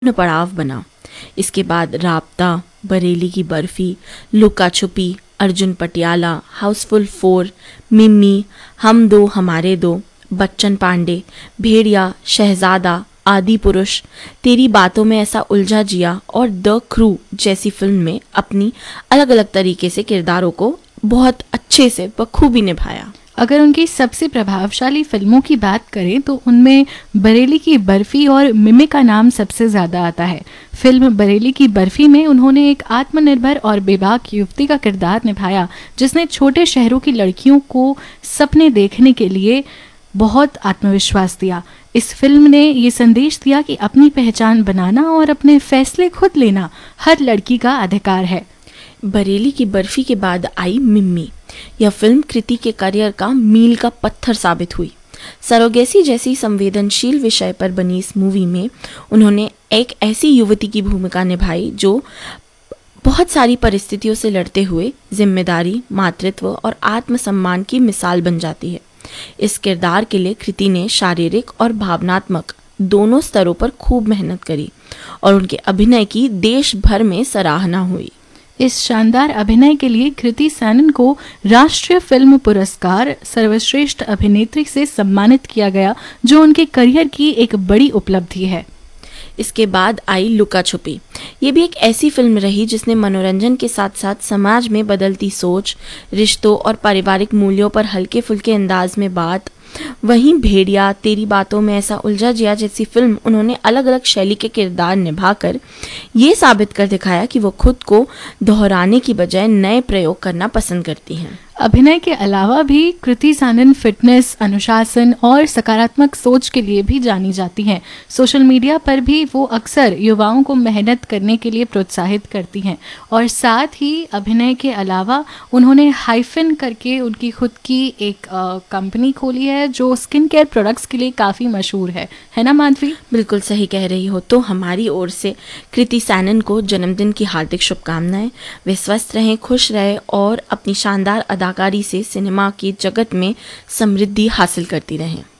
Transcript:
पड़ाव बना। इसके बाद राब्ता, बरेली की बर्फी, लुका छुपी, अर्जुन पटियाला, हाउसफुल 4, मिम्मी, हम दो हमारे दो, बच्चन पांडे, भेड़िया, शहजादा, आदि पुरुष, तेरी बातों में ऐसा उलझा जिया और द क्रू जैसी फिल्म में अपनी अलग अलग तरीके से किरदारों को बहुत अच्छे से बखूबी निभाया। अगर उनकी सबसे प्रभावशाली फिल्मों की बात करें तो उनमें बरेली की बर्फी और मिमी का नाम सबसे ज़्यादा आता है। फिल्म बरेली की बर्फी में उन्होंने एक आत्मनिर्भर और बेबाक युवती का किरदार निभाया जिसने छोटे शहरों की लड़कियों को सपने देखने के लिए बहुत आत्मविश्वास दिया। इस फिल्म ने ये संदेश दिया कि अपनी पहचान बनाना और अपने फैसले खुद लेना हर लड़की का अधिकार है। बरेली की बर्फी के बाद आई मिम्मी। यह फिल्म कृति के करियर का मील का पत्थर साबित हुई। सरोगेसी जैसी संवेदनशील विषय पर बनी इस मूवी में उन्होंने एक ऐसी युवती की भूमिका निभाई जो बहुत सारी परिस्थितियों से लड़ते हुए जिम्मेदारी, मातृत्व और आत्मसम्मान की मिसाल बन जाती है। इस किरदार के लिए कृति ने शारीरिक और भावनात्मक दोनों स्तरों पर खूब मेहनत करी और उनके अभिनय की देश भर में सराहना हुई। इस शानदार अभिनय के लिए कृति सैनन को राष्ट्रीय फिल्म पुरस्कार सर्वश्रेष्ठ अभिनेत्री से सम्मानित किया गया, जो उनके करियर की एक बड़ी उपलब्धि है। इसके बाद आई लुका छुपी। ये भी एक ऐसी फिल्म रही जिसने मनोरंजन के साथ साथ समाज में बदलती सोच, रिश्तों और पारिवारिक मूल्यों पर हल्के फुल्के अंदाज में बात। वहीं भेड़िया, तेरी बातों में ऐसा उलझा जिया जैसी फिल्म उन्होंने अलग अलग शैली के किरदार निभाकर ये साबित कर दिखाया कि वो खुद को दोहराने की बजाय नए प्रयोग करना पसंद करती हैं। अभिनय के अलावा भी कृति सैनन फिटनेस, अनुशासन और सकारात्मक सोच के लिए भी जानी जाती हैं। सोशल मीडिया पर भी वो अक्सर युवाओं को मेहनत करने के लिए प्रोत्साहित करती हैं और साथ ही अभिनय के अलावा उन्होंने हाइफन करके उनकी खुद की एक कंपनी खोली है जो स्किन केयर प्रोडक्ट्स के लिए काफ़ी मशहूर है ना माधवी? बिल्कुल सही कह रही हो। तो हमारी ओर से कृति सैनन को जन्मदिन की हार्दिक शुभकामनाएं। वे स्वस्थ रहें, खुश रहें और अपनी शानदार अदाकारी से सिनेमा की जगत में समृद्धि हासिल करती रहें।